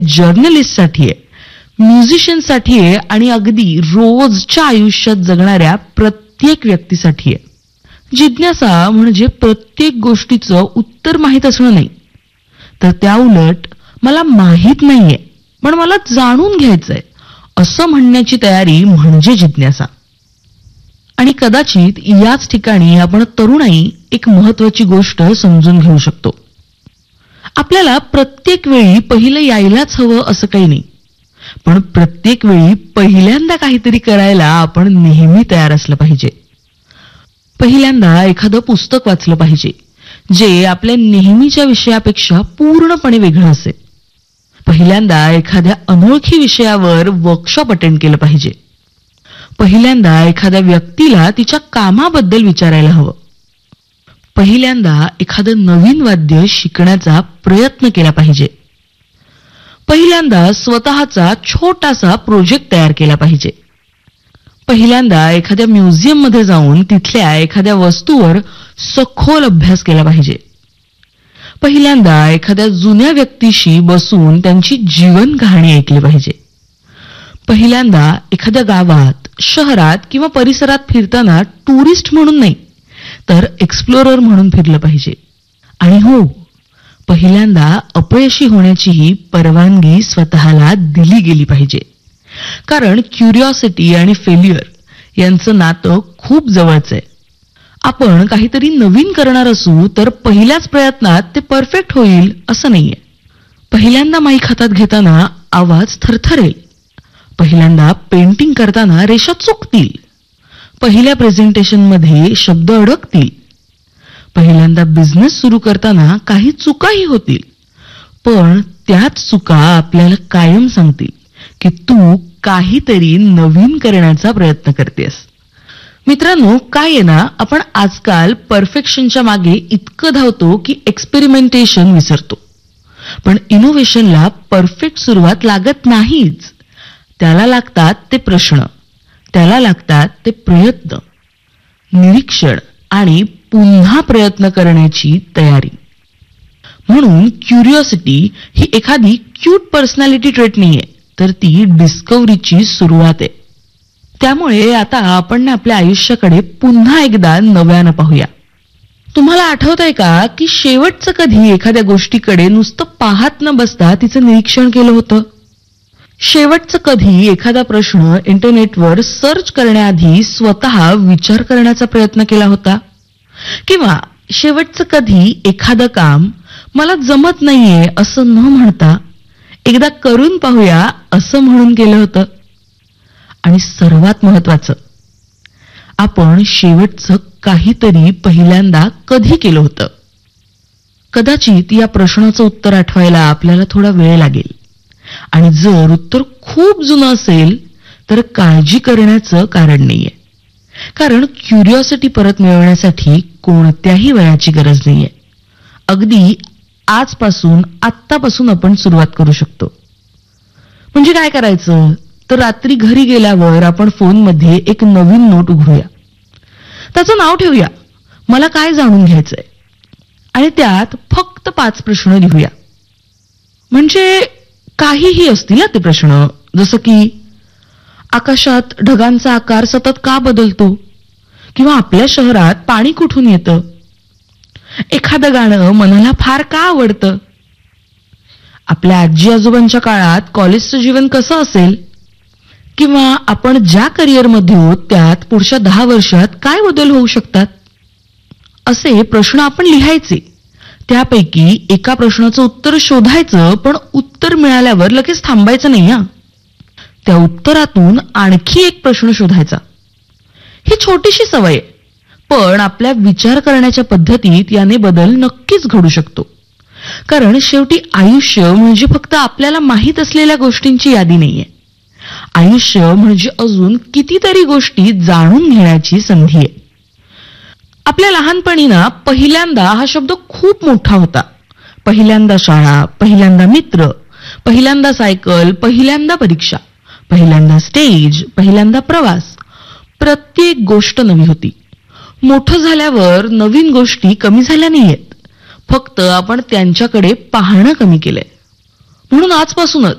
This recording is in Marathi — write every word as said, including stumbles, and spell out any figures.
जर्नलिस्टसाठी आहे, म्युझिशियनसाठी आहे आणि अगदी रोजच्या आयुष्यात जगणाऱ्या प्रत्येक व्यक्तीसाठी आहे. जिज्ञासा म्हणजे प्रत्येक गोष्टीचं उत्तर माहीत असणं नाही, तर त्या उलट मला माहीत नाहीये पण मला जाणून घ्यायचंय असं म्हणण्याची तयारी म्हणजे जिज्ञासा. आणि कदाचित याच ठिकाणी आपण तरुणाई एक महत्वाची गोष्ट समजून घेऊ शकतो. आपल्याला प्रत्येक वेळी पहिलं यायलाच हवं असं काही नाही, पण प्रत्येक वेळी पहिल्यांदा काहीतरी करायला आपण नेहमी तयार असलं पाहिजे. पहिल्यांदा एखादं पुस्तक वाचलं पाहिजे जे आपल्या नेहमीच्या विषयापेक्षा पूर्णपणे वेगळं असेल. पहिल्यांदा एखाद्या अनोळखी विषयावर वर्कशॉप अटेंड केलं पाहिजे. पहिल्यांदा एखाद्या व्यक्तीला तिच्या कामाबद्दल विचारायला हवं. पहिल्यांदा एखादं नवीन वाद्य शिकण्याचा प्रयत्न केला पाहिजे. पहिल्यांदा स्वतःचा छोटासा प्रोजेक्ट तयार केला पाहिजे. पहिल्यांदा एखाद्या म्युझियम मध्ये जाऊन तिथल्या एखाद्या वस्तूवर सखोल अभ्यास केला पाहिजे. पहिल्यांदा एखाद्या जुन्या व्यक्तीशी बसून त्यांची जीवन कहाणी ऐकली पाहिजे. पहिल्यांदा एखाद्या गावात, शहरात किंवा परिसरात फिरताना टुरिस्ट म्हणून नाही तर एक्सप्लोरर म्हणून फिरलं पाहिजे. आणि हो, पहिल्यांदा अपयशी होण्याचीही परवानगी स्वतःला दिली गेली पाहिजे. कारण क्युरिओसिटी आणि फेल्युअर यांचं नातं खूप जवळचं आहे. आपण काहीतरी नवीन करणार असू तर पहिल्याच प्रयत्नात ते परफेक्ट होईल असं नाहीये. पहिल्यांदा माईक हातात घेताना आवाज थरथरेल. पहिल्यांदा पेंटिंग करताना रेषा चुकतील. पहिल्या प्रेझेंटेशनमध्ये शब्द अडकतील. पहिल्यांदा बिझनेस सुरू करताना काही चुकाही होतील, पण त्याच चुका आपल्याला कायम सांगतील की तू काहीतरी नवीन करण्याचा प्रयत्न करतेस. मित्रांनो, काय आहे ना, आपण आजकाल परफेक्शनच्या मागे इतकं धावतो की एक्सपेरिमेंटेशन विसरतो. पण इनोव्हेशनला परफेक्ट सुरुवात लागत नाहीच. त्याला लागतात ते प्रश्न, त्याला लागतात ते प्रयत्न, निरीक्षण आणि पुन्हा प्रयत्न करण्याची तयारी. म्हणून क्युरिओसिटी ही एखादी क्यूट पर्सनॅलिटी ट्रेट नाहीये, तर ती डिस्कव्हरीची सुरुवात आहे. त्यामुळे आता आपण आपल्या आयुष्याकडे पुन्हा एकदा नव्यानं पाहूया. तुम्हाला आठवतंय का की शेवटचं कधी एखाद्या गोष्टीकडे नुसतं पाहत न बसता तिचं निरीक्षण केलं होतं? शेवटचं कधी एखादा प्रश्न इंटरनेटवर सर्च करण्याआधी स्वतः विचार करण्याचा प्रयत्न केला होता? किंवा शेवटचं कधी एखादं काम मला जमत नाहीये असं न म्हणता एकदा करून पाहूया असं म्हणून केलं होतं? आणि सर्वात महत्वाचं, आपण शेवटचं काहीतरी पहिल्यांदा कधी केलं होतं? कदाचित या प्रश्नाचं उत्तर आठवायला आपल्याला थोडा वेळ लागेल. आणि जर उत्तर खूप जुनं असेल तर काळजी करण्याचं कारण नाहीये. कारण क्युरिओसिटी परत मिळवण्यासाठी कोणत्याही वयाची गरज नाहीये. अगदी आजपासून, आत्तापासून आपण सुरुवात करू शकतो. म्हणजे काय करायचं तर रात्री घरी गेल्यावर आपण फोनमध्ये एक नवीन नोट उघडूया. त्याचं नाव ठेवूया मला काय जाणून घ्यायचंय आणि त्यात फक्त पाच प्रश्न लिहूया. म्हणजे काहीही असतील ते प्रश्न, जसं की आकाशात ढगांचा आकार सतत का बदलतो, किंवा आपल्या शहरात पाणी कुठून येतं, एखादं गाणं मनाला फार का आवडतं, आपल्या आजी आजोबांच्या काळात कॉलेजचं जीवन कसं असेल, किंवा आपण ज्या करिअरमध्ये आहोत त्यात पुढच्या दहा वर्षात काय बदल होऊ शकतात. असे प्रश्न आपण लिहायचे. त्यापैकी एका प्रश्नाचं उत्तर शोधायचं, पण उत्तर मिळाल्यावर लगेच थांबायचं नाही. हा त्या उत्तरातून आणखी एक प्रश्न शोधायचा. ही छोटीशी सवय आहे, पण आपल्या विचार करण्याच्या पद्धतीत याने बदल नक्कीच घडू शकतो. कारण शेवटी आयुष्य म्हणजे फक्त आपल्याला माहीत असलेल्या गोष्टींची यादी नाहीये. आयुष्य म्हणजे अजून कितीतरी गोष्टी जाणून घेण्याची संधी आहे. आपल्या लहानपणी ना पहिल्यांदा हा शब्द खूप मोठा होता. पहिल्यांदा शाळा, पहिल्यांदा मित्र, पहिल्यांदा सायकल, पहिल्यांदा परीक्षा, पहिल्यांदा स्टेज, पहिल्यांदा प्रवास. प्रत्येक गोष्ट नवी होती. मोठं झाल्यावर नवीन गोष्टी कमी झाल्या नाहीयेत, फक्त आपण त्यांच्याकडे पाहणं कमी केलंय. म्हणून आजपासूनच